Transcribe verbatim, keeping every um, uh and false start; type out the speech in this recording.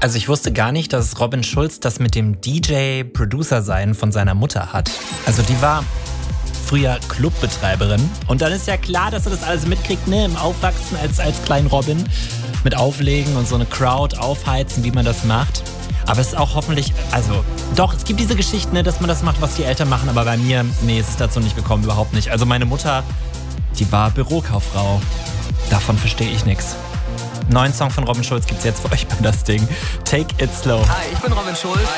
Also ich wusste gar nicht, dass Robin Schulz das mit dem D J-Producer-Sein von seiner Mutter hat. Also die war früher Clubbetreiberin. Und dann ist ja klar, dass er das alles mitkriegt, ne? Im Aufwachsen als, als kleinen Robin. Mit Auflegen und so eine Crowd aufheizen, wie man das macht. Aber es ist auch hoffentlich, also doch, es gibt diese Geschichten, ne, dass man das macht, was die Eltern machen. Aber bei mir, nee, es ist dazu nicht gekommen, überhaupt nicht. Also meine Mutter, die war Bürokauffrau. Davon verstehe ich nichts. Neuen Song von Robin Schulz gibt's jetzt für euch bei Das Ding. Take It Slow. Hi, ich bin Robin Schulz.